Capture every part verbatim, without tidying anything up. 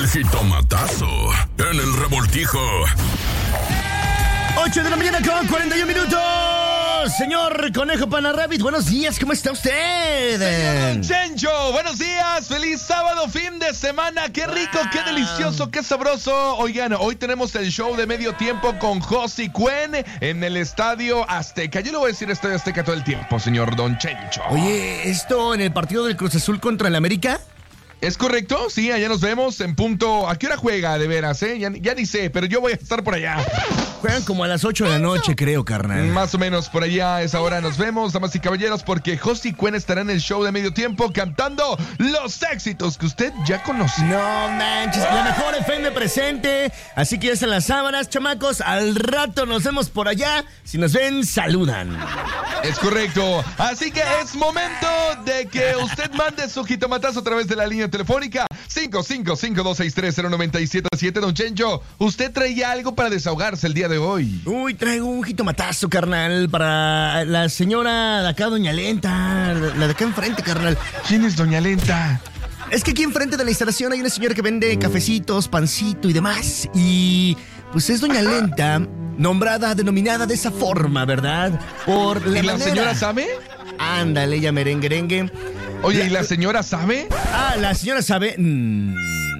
El jitomatazo en el revoltijo. ocho de la mañana con cuarenta y un minutos. Señor Conejo Pana Rabbit, buenos días, ¿cómo está usted? Señor Don Chencho, buenos días, feliz sábado, fin de semana, qué rico, wow. Qué delicioso, qué sabroso. Oigan, hoy tenemos el show de medio tiempo con Josie Cuen en el Estadio Azteca. Yo le voy a decir Estadio Azteca todo el tiempo, señor Don Chencho. Oye, ¿esto en el partido del Cruz Azul contra el América? ¿Es correcto? Sí, allá nos vemos en punto. ¿A qué hora juega, de veras, eh? Ya, ya ni sé, pero yo voy a estar por allá. Juegan como a las ocho de la noche, creo, carnal. Más o menos por allá a esa hora nos vemos, damas y caballeros, porque Josie Cuen estará en el show de medio tiempo cantando los éxitos que usted ya conoce. No manches, la mejor F M presente. Así que ya están las sábanas, chamacos. Al rato nos vemos por allá. Si nos ven, saludan. Es correcto. Así que es momento de que usted mande su jitomatazo a través de la línea telefónica cinco cinco cinco, dos seis tres, cero nueve siete siete. Don Chencho, ¿usted traía algo para desahogarse el día de hoy? Uy, traigo un jitomatazo, carnal, para la señora de acá, doña Lenta, la de acá enfrente, carnal. ¿Quién es doña Lenta? Es que aquí enfrente de la instalación hay una señora que vende cafecitos, pancito y demás. Y pues es doña Lenta, nombrada, denominada de esa forma, ¿verdad? Por la ¿Y la manera. señora sabe? Ándale, ella merenguerengue. Oye, la, ¿y la señora sabe? Ah, la señora sabe. Mm.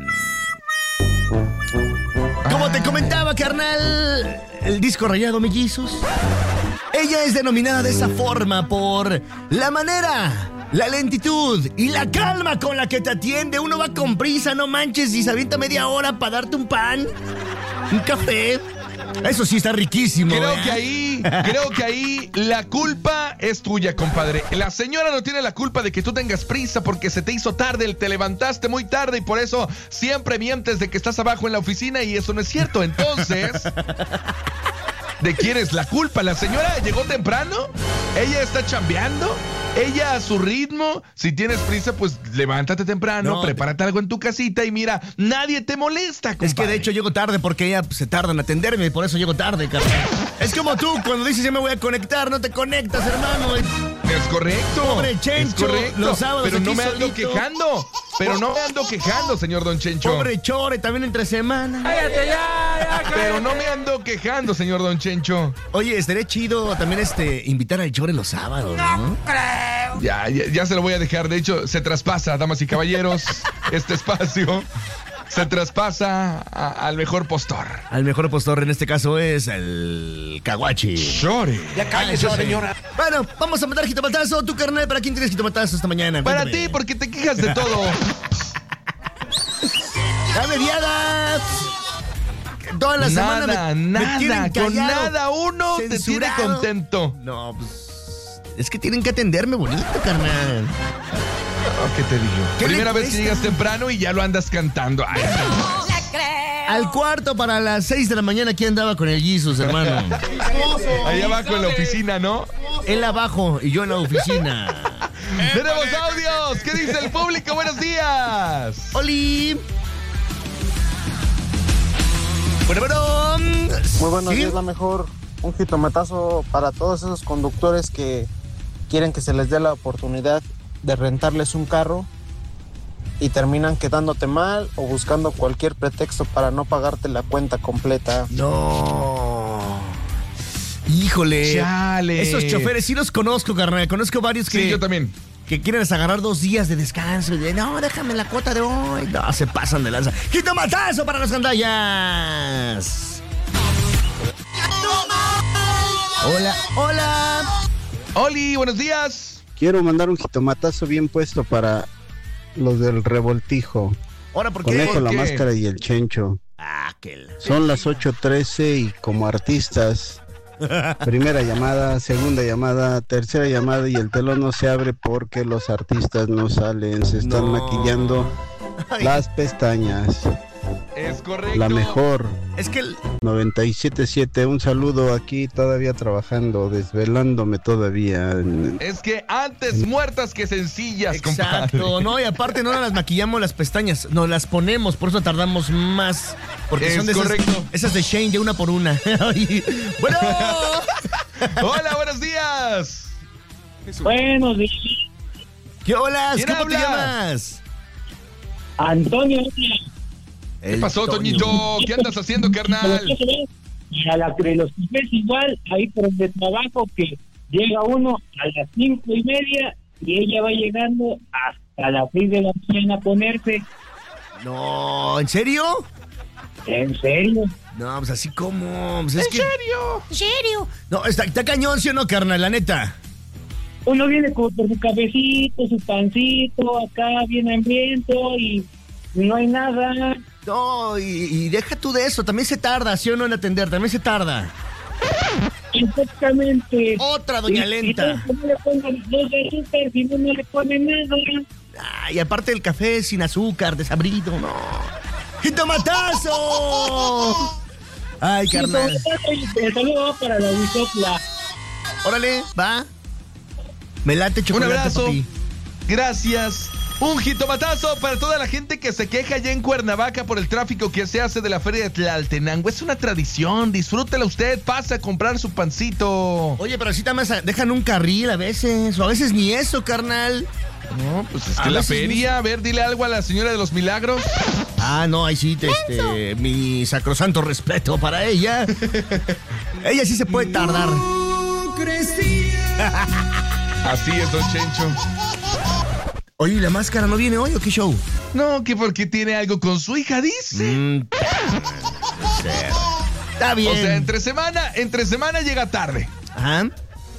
Como te comentaba, carnal, el disco rayado mellizos. Ella es denominada de esa forma por la manera, la lentitud y la calma con la que te atiende. Uno va con prisa, no manches, y se avienta media hora para darte un pan, un café. Eso sí está riquísimo. Creo ¿eh? que ahí, creo que ahí la culpa es tuya, compadre. La señora no tiene la culpa de que tú tengas prisa porque se te hizo tarde, te levantaste muy tarde y por eso siempre mientes de que estás abajo en la oficina y eso no es cierto. Entonces, ¿de quién es la culpa? ¿La señora llegó temprano? ¿Ella está chambeando? Ella a su ritmo. Si tienes prisa, pues levántate temprano, no, prepárate algo en tu casita y mira, nadie te molesta, compadre. Es que de hecho llego tarde porque ella se tarda en atenderme y por eso llego tarde, carnal. Es como tú, cuando dices ya me voy a conectar, no te conectas, hermano. Es correcto. Pobre Chencho, es correcto. los sábados pero no me ando solito. quejando. Pero no me ando quejando, señor Don Chencho. Pobre Chore, también entre semana. Cállate ya, ya, Pero no me ando quejando, señor Don Chencho. Oye, estaría chido también este invitar al Chore los sábados, ¿no? No creo. Ya, ya, ya se lo voy a dejar. De hecho, se traspasa, damas y caballeros, este espacio. Se traspasa a, al mejor postor. Al mejor postor en este caso es el Caguachi. Chore. Ya cállese, señora. Bueno, vamos a mandar jitomatazo. Tu carnal, ¿para quién tienes jitomatazo esta mañana? Para Cuéntame. ti, porque te quejas de todo. ¡La mediada! Toda la nada, semana me, nada, me tienen con callado, nada uno censurado. te tiene contento. No, pues es que tienen que atenderme bonito, carnal. Oh, ¿Qué te digo? ¿Qué Primera le vez que cuesta? llegas temprano y ya lo andas cantando. Ay, No le creo. Al cuarto para las seis de la mañana aquí andaba con el Jesus, hermano. allá abajo en la oficina, ¿no? Él abajo y yo en la oficina. ¡Tenemos audios! ¿Qué dice el público? ¡Buenos días! ¡Oli! Bueno, bueno. Muy buenos ¿Sí? días, la mejor. Un jitomatazo para todos esos conductores que quieren que se les dé la oportunidad de rentarles un carro y terminan quedándote mal o buscando cualquier pretexto para no pagarte la cuenta completa. No. Híjole. Chale. Esos choferes sí los conozco, carnal. Conozco varios que... Sí, yo también. Que quieren agarrar dos días de descanso y de, no, déjame la cuota de hoy. No, se pasan de lanza. ¡Jitomatazo para los gandallas! Hola, hola. Oli, buenos días. Quiero mandar un jitomatazo bien puesto para los del revoltijo. Ahora, ¿por qué? Conejo, ¿Por la qué? máscara y el Chencho. Ah, que la... Son las ocho trece y como artistas, primera llamada, segunda llamada, tercera llamada y el telón no se abre porque los artistas no salen, se están No. maquillando Ay, las pestañas. Es correcto. La mejor, es que... el- noventa y siete punto siete, un saludo aquí todavía trabajando, desvelándome todavía. Es que antes muertas que sencillas, Exacto, compadre. no, y aparte no las maquillamos las pestañas, nos las ponemos, por eso tardamos más. Porque Es son de esas, correcto. esas de Shane de una por una. Ay, bueno, Hola, buenos días. Buenos días, ¿qué hola? ¿Quién ¿Cómo te habla? llamas? Antonio. ¿Qué El pasó, Toño. Toñito? ¿Qué andas haciendo, carnal? Y a la de los cafés igual, ahí por donde trabajo, que llega uno a las cinco y media y ella va llegando hasta las seis de la mañana a ponerse. No, ¿en serio? ¿En serio? No, pues así como... Pues es ¿En que... serio? ¿En serio? No, está, está cañón, ¿sí o no, carnal? La neta. Uno viene como por su cafecito, su pancito, acá bien hambriento y no hay nada. No, y, y deja tú de eso. También se tarda, ¿sí o no, en atender? También se tarda. Exactamente. Otra doña Y- Lenta. Y no le pongan dos de azúcar, si no, no le ponen nada. Ay, aparte del café sin azúcar, desabrido, no. ¡Jitomatazo! Ay, carnal. El saludo va para la Huizotla. Órale, va. Me late Un chocolate, abrazo. papi. Gracias. Un jitomatazo para toda la gente que se queja allá en Cuernavaca por el tráfico que se hace de la feria de Tlaltenango. Es una tradición, disfrútela usted, pasa a comprar su pancito. Oye, pero así también dejan un carril a veces, o a veces ni eso, carnal. No, pues es A que la veces feria, a ver, dile algo a la señora de los milagros. Ah, no, ahí sí, te- este, mi sacrosanto respeto para ella. Ella sí se puede tardar. Así es, don Chencho. Oye, ¿y la máscara no viene hoy o qué show? No, que porque tiene algo con su hija, dice. Mm, Está bien. O sea, entre semana, entre semana llega tarde. Ajá.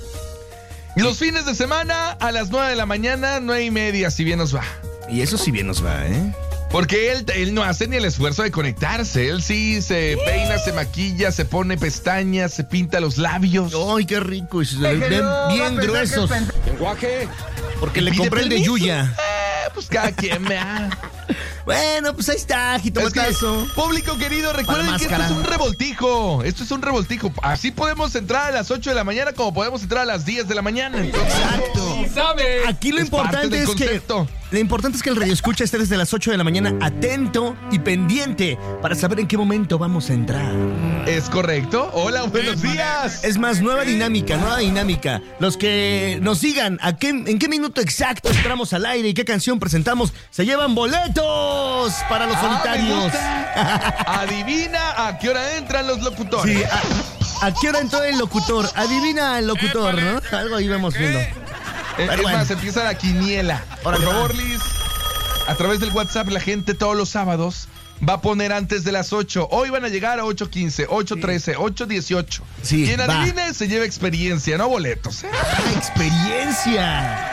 Y los fines de semana a las nueve de la mañana, nueve y media, si bien nos va. Y eso sí bien nos va, ¿eh? Porque él, él no hace ni el esfuerzo de conectarse. Él sí se peina, se maquilla, se pone pestañas, se pinta los labios. Ay, qué rico. y se ven bien gruesos. ¿Lenguaje? Porque le ¿Pide compré el de permiso? Yuya. Eh, pues cada quien me ha. Bueno, pues ahí está, Es que, jitomatazo. público querido, recuerden que esto máscara. es un revoltijo. Esto es un revoltijo. Así podemos entrar a las ocho de la mañana como podemos entrar a las diez de la mañana. Entonces, Exacto. ¿sabe? Aquí lo Es parte importante del es que concepto. lo importante es que el radio escucha esté desde las ocho de la mañana atento y pendiente para saber en qué momento vamos a entrar. ¿Es correcto? Hola, buenos días. Es más, nueva dinámica, nueva dinámica. Los que nos digan a qué, en qué minuto exacto entramos al aire y qué canción presentamos, se llevan boletos para los Ah, me solitarios. gusta. Adivina a qué hora entran los locutores. Sí, a, ¿a qué hora entró el locutor? Adivina el locutor, ¿no? Algo ahí vamos viendo. Eh, Pero es bueno. más, empieza la quiniela. Órale, Por favor, va. Liz, a través del WhatsApp, la gente todos los sábados va a poner antes de las ocho. Hoy van a llegar a ocho quince, ocho trece, ocho dieciocho. Sí, Quien va. adivine se lleva experiencia, no boletos. ¿eh? ¡Ah, experiencia!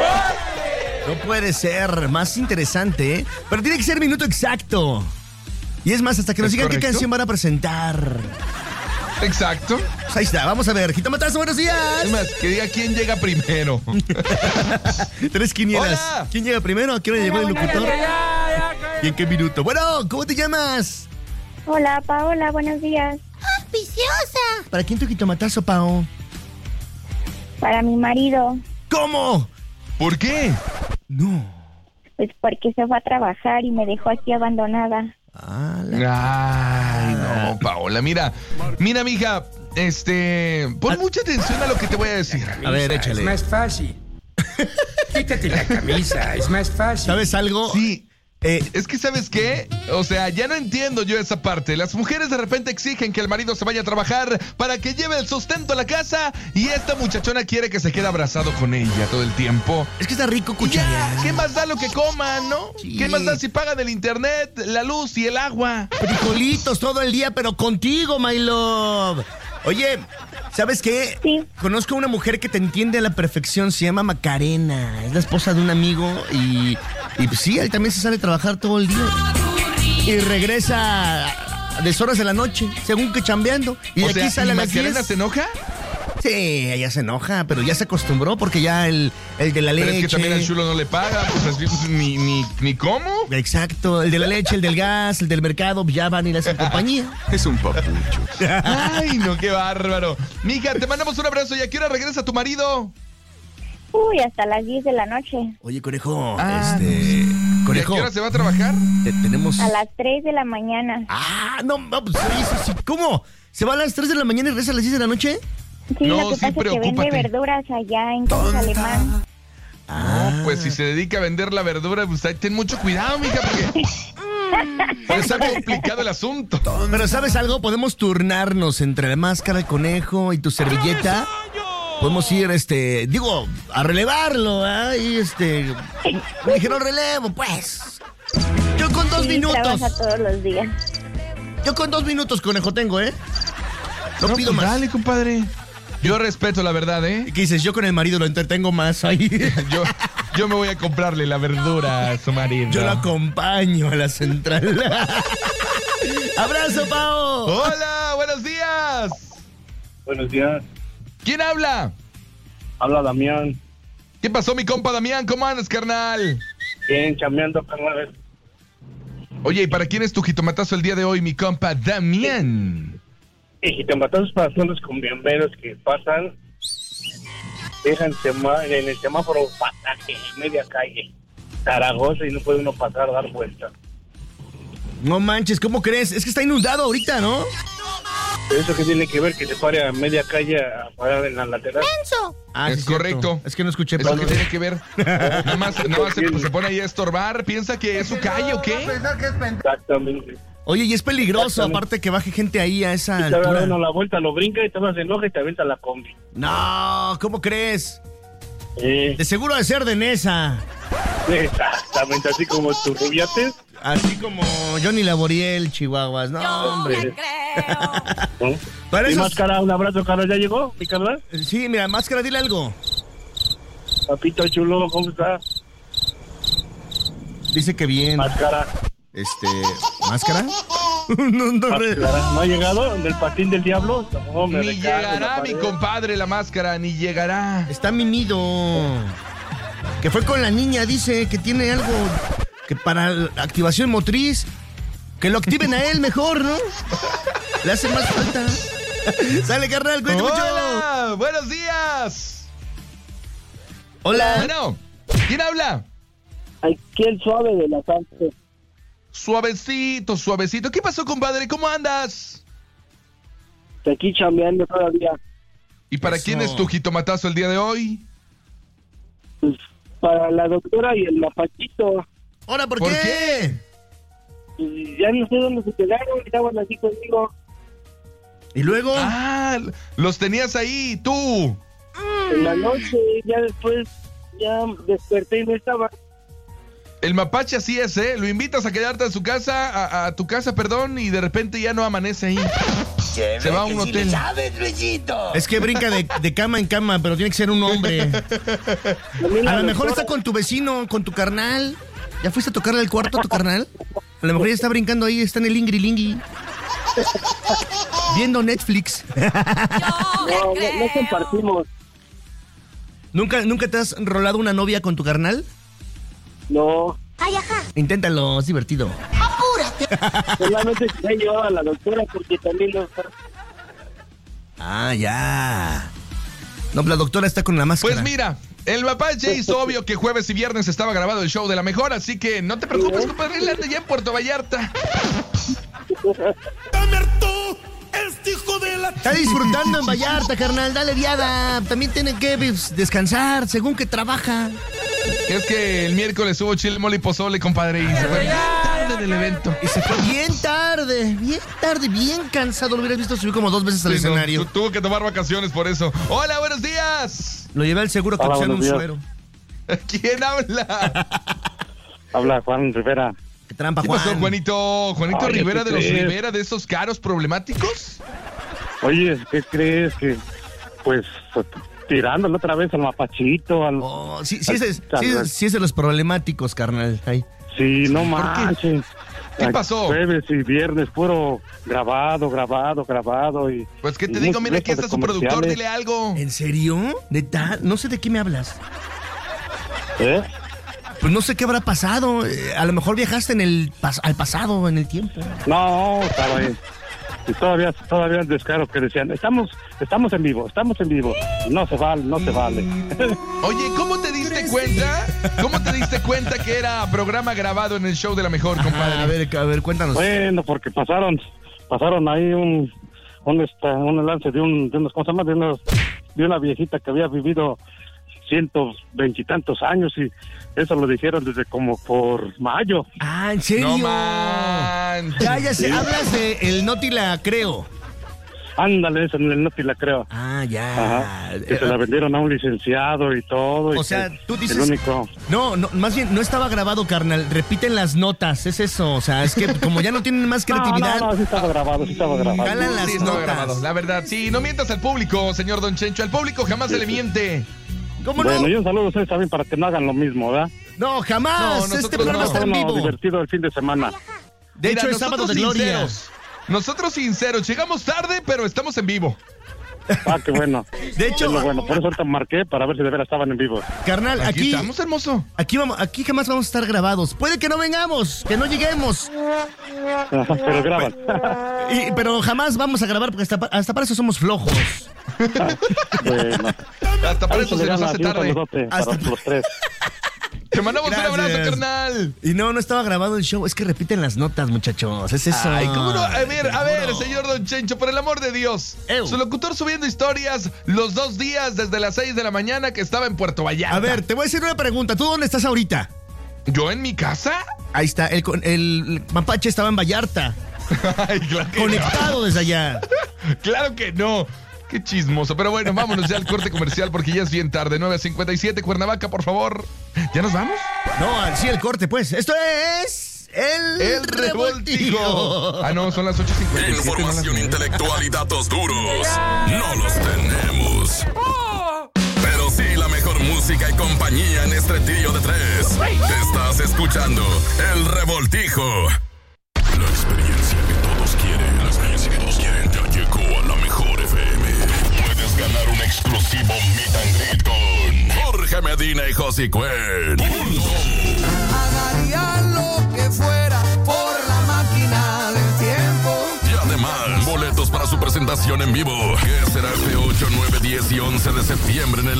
No puede ser, más interesante, ¿eh? Pero tiene que ser minuto exacto. Y es más, hasta que nos ¿Es digan qué correcto? canción van a presentar. Exacto. Pues ahí está, vamos a ver. Jitomatazo, buenos días. Es más, que diga quién llega primero. Tres quinielas. Hola. ¿Quién llega primero? ¿A qué hora llegó el locutor? ¿Y en qué minuto? Bueno, ¿cómo te llamas? Hola, Paola, buenos días. ¡Auspiciosa! ¿Para quién tu jitomatazo, Pao? Para mi marido, ¿Cómo? ¿Por qué? No. pues porque se fue a trabajar y me dejó aquí abandonada. Ah, la- Ay, no, Paola, mira, mira, mija, este, pon mucha atención a lo que te voy a decir. A ver, échale. Es más fácil. Quítate la camisa, es más fácil. ¿Sabes algo? Sí. Eh, Es que, ¿sabes qué? O sea, ya no entiendo yo esa parte. Las mujeres de repente exigen que el marido se vaya a trabajar para que lleve el sustento a la casa y esta muchachona quiere que se quede abrazado con ella todo el tiempo. es que está rico Y ya, cucharear. ¿qué más da lo que coman, no? Sí. ¿Qué más da si pagan el internet, la luz y el agua? Frijolitos todo el día, pero contigo, my love. Oye, ¿sabes qué? Sí. Conozco a una mujer que te entiende a la perfección, se llama Macarena. Es la esposa de un amigo y, y pues sí, él también se sale a trabajar todo el día. Y regresa a deshoras de la noche, según que chambeando. Y de O aquí sea, sale ¿y a las Macarena diez. se enoja? Sí, ella se enoja, pero ya se acostumbró porque ya el, el de la Pero leche. es que también al chulo no le paga, pues así, pues, ni, ni, ni cómo. Exacto, el de la leche, el del gas, el del mercado, ya van y le hacen compañía. Es un papucho. Ay, no, qué bárbaro. Mija, te mandamos un abrazo. ¿Y a qué hora regresa tu marido? Uy, hasta las diez de la noche. Oye, conejo, Ah, este. ¿Y a Conejo, qué hora se va a trabajar? te- tenemos. A las tres de la mañana. Ah, no, no, pues oye, eso sí. ¿Cómo? ¿Se va a las tres de la mañana y regresa a las diez de la noche? Sí, No, lo que sí, pasa es que vende preocúpate. verduras allá en Casa Alemán. Ah, Pues si se dedica a vender la verdura, pues ahí ten mucho cuidado, mija, porque Está complicado el asunto. Pero ¿sabes algo? Podemos turnarnos entre la máscara, el conejo y tu servilleta. Podemos ir, este, digo, a relevarlo, ¿eh? Y este, me dijeron relevo, pues. Yo con dos Sí, minutos. trabaja todos los días. Yo con dos minutos, conejo, tengo, ¿eh? No, No, pido pues más. dale, compadre. Yo respeto la verdad, ¿eh? ¿Qué dices? Yo con el marido lo entretengo más ahí. Yo, yo me voy a comprarle la verdura a su marido. Yo lo acompaño a la central. ¡Abrazo, Pao! Hola, buenos días. Buenos días. ¿Quién habla? Habla Damián. ¿Qué pasó, mi compa Damián? ¿Cómo andas, carnal? Bien, chambeando, carnal. Oye, ¿y para quién es tu jitomatazo el día de hoy, mi compa Damián? Y te matamos para todos los cumbieros que pasan, dejan sema- en el semáforo pasaje en media calle, Zaragoza, y no puede uno pasar, dar vuelta. No manches, ¿cómo crees? Es que está inundado ahorita, ¿no? ¿Eso qué tiene que ver? Que se pare a media calle a parar en la lateral. ¡Menso! Ah, Es sí, cierto. correcto. Es que no escuché. ¿Eso perdón. qué tiene que ver? Nada más, nada más se, se pone ahí a estorbar. ¿Piensa que es su calle o qué? Exactamente. Oye, y es peligroso, Exactamente. aparte que baje gente ahí a esa Y te va altura. dando la vuelta, lo brinca y te vas de enoja y te avienta la combi. No, ¿cómo crees? Eh, De seguro de ser de Nesa. exactamente, así como tus rubiates. Así como Johnny Laboriel, Chihuahuas. No, hombre. ¿no? Para Y esos- Máscara, un abrazo, cara, ¿ya llegó, mi carnal? Sí, mira, Máscara, dile algo. Papito chulo, ¿cómo está? Dice que bien. Máscara. Este, ¿Máscara? no, no, re- Máscara. ¿No ha llegado del patín del diablo? No, me Ni recargo en la llegará, mi pared. compadre, la máscara, ni llegará. Está mimido. Que fue con la niña, dice que tiene algo que para la activación motriz. Que lo activen a él mejor, ¿no? Le hace más falta. Sale, carnal, cuídate mucho. Hola, buenos días. Hola. Bueno, ¿quién habla? Aquí el suave de la sangre. Suavecito, suavecito. ¿Qué pasó, compadre? ¿Cómo andas? Aquí chambeando todavía. ¿Y para Eso. quién es tu jitomatazo el día de hoy? Pues, para la doctora y el mapachito. Ahora, ¿por, ¿Por qué? qué? Pues, ya no sé dónde se quedaron, estaban así conmigo. Y luego, Ah, los tenías ahí, tú. En la noche, ya después, ya desperté y no estaba. El mapache así es, ¿eh? Lo invitas a quedarte a su casa, a, a tu casa, perdón, y de repente ya no amanece ahí. Se va a un hotel. es que brinca de, de cama en cama, pero tiene que ser un hombre. También A la lo mejor doctora- está con tu vecino, con tu carnal. ¿Ya fuiste a tocarle el cuarto a tu carnal? A lo mejor ya está brincando ahí, está en el ingri lingui. Viendo Netflix. No, no, no compartimos. ¿Nunca, ¿Nunca te has rolado una novia con tu carnal? No, ¡Ay, ajá! Inténtalo, es divertido. solamente quería llevar a la doctora porque también lo está. Ah, ya. No, la doctora está con la máscara. Pues mira, el mapache hizo obvio que jueves y viernes estaba grabado el show de la mejor, así que no te preocupes, compadre, él anda ya en Puerto Vallarta. Está disfrutando en Vallarta, carnal. Dale viada. También tiene que pues, descansar según que trabaja. Es que el miércoles hubo chile, mole y pozole, compadre, y se fue bien tarde del evento. Y se fue bien tarde, bien tarde, bien cansado. Lo hubieras visto subir como dos veces al Sí, no, escenario. tu- tuvo que tomar vacaciones por eso. Hola, buenos días. Lo llevé al seguro que Hola, opción un buenos suero. ¿Quién habla? Habla Juan Rivera. Qué trampa, ¿Qué Juan. pasó, Juanito? ¿Juanito Ay, Rivera ¿qué de los crees? Rivera, de esos caros problemáticos? Oye, ¿qué crees que, pues, tirándole otra vez al mapachito, al... Oh, sí, sí, es, sí, es- sí es de los problemáticos, carnal. Ahí. Sí, no ¿Por qué? manches. ¿Qué Ay, pasó? Jueves y viernes, puro grabado, grabado, grabado y... Pues que te y digo, muchos mira, aquí estos está de su productor, comerciales. dile algo. ¿En serio? ¿Neta? No sé de qué me hablas. ¿Eh? Pues no sé qué habrá pasado. Eh, a lo mejor viajaste en el pas- al pasado, en el tiempo. No, estaba ahí. Y todavía, todavía el descaro que decían, estamos, estamos en vivo, estamos en vivo. No se vale, no se vale. Oye, ¿cómo te diste cuenta? ¿Cómo te diste cuenta que era programa grabado en el show de la mejor, compadre? Ajá, a ver, a ver, cuéntanos. Bueno, porque pasaron, pasaron ahí un, un, este, un lance de un, de unos, ¿cómo se llama? De unos, de una viejita que había vivido ciento veintitantos años y eso lo dijeron desde como por mayo. Ah, ¿en serio? No manches. Ya, ya sé, hablas de el no te la creo. Ándale, eso en el no te la creo. Ah, ya. Ajá. Que se la vendieron a un licenciado y todo. O y sea, que tú dices... El único... No, no, más bien, no estaba grabado, carnal. Repiten las notas, es eso. O sea, es que como ya no tienen más creatividad... No, no, no, sí estaba grabado, sí estaba grabado. Jalan las Sí, estaba notas. grabado, la verdad. Sí, no mientas al público, señor Don Chencho. Al público jamás se le miente. ¿Cómo Bueno, no? y un saludo a ustedes también para que no hagan lo mismo, ¿verdad? No, jamás. No, este nosotros programa no. está en Bueno, vivo. divertido el fin de semana. De hecho, Mira, es sábado de nosotros gloria. sinceros. Nosotros sinceros, llegamos tarde, pero estamos en vivo. Ah, qué bueno. De hecho, Es lo bueno, por eso ahorita marqué para ver si de veras estaban en vivo. carnal, Aquí, aquí, estamos, hermoso. aquí vamos, aquí jamás vamos a estar grabados. Puede que no vengamos, que no lleguemos, Pero graban. y- pero jamás vamos a grabar porque hasta, pa- hasta para eso somos flojos. Bueno. Hasta para Ahí eso se se le nos gana, hace así un tarde. saludote para Hasta- los tres. Te mandamos Gracias. un abrazo, carnal. Y no, no estaba grabado el show, es que repiten las notas, muchachos. Es eso. Ay, ¿cómo no? A ver, a ver, Seguro. señor Don Chencho, por el amor de Dios. Ew. Su locutor subiendo historias los dos días desde las seis de la mañana que estaba en Puerto Vallarta. A ver, te voy a decir una pregunta. ¿Tú dónde estás ahorita? ¿Yo en mi casa? Ahí está, el, con- el mapache estaba en Vallarta, Ay, claro que conectado desde allá. no. Claro que no. Qué chismoso. Pero bueno, vámonos ya al corte comercial porque ya es bien tarde. nueve cincuenta y siete, Cuernavaca, por favor. ¿Ya nos vamos? No, sí, el corte, pues. Esto es... El, El revoltijo. Ah, no, son las ocho cincuenta y siete. Información intelectual y datos duros. No los tenemos. Pero sí la mejor música y compañía en este trío de tres. Estás escuchando El Revoltijo. La experiencia que todos quieren. La experiencia que todos quieren ya llegó a la mejor F M. Puedes ganar un exclusivo meet and greet con Jorge Medina y Josie Cuen. Haría lo que fuera por la máquina del tiempo. Y además, boletos para su presentación en vivo, que será este ocho, nueve, diez y once de septiembre en el